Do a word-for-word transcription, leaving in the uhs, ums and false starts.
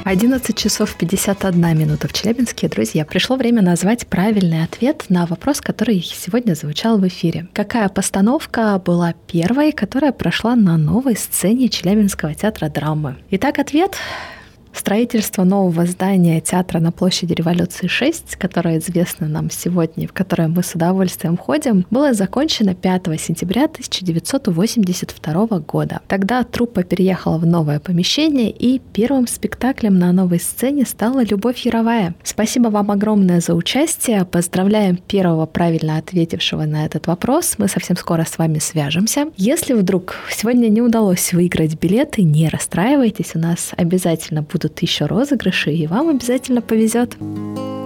одиннадцать часов пятьдесят одна минута в Челябинске. Друзья, пришло время назвать правильный ответ на вопрос, который сегодня звучал в эфире. Какая постановка была первой, которая прошла на новой сцене Челябинского театра драмы? Итак, ответ... Строительство нового здания театра на площади Революции шесть, которое известно нам сегодня, в которое мы с удовольствием ходим, было закончено пятого сентября тысяча девятьсот восемьдесят второго года. Тогда труппа переехала в новое помещение, и первым спектаклем на новой сцене стала «Любовь Яровая». Спасибо вам огромное за участие. Поздравляем первого правильно ответившего на этот вопрос. Мы совсем скоро с вами свяжемся. Если вдруг сегодня не удалось выиграть билеты, не расстраивайтесь, у нас обязательно будут будут еще розыгрыши, и вам обязательно повезет.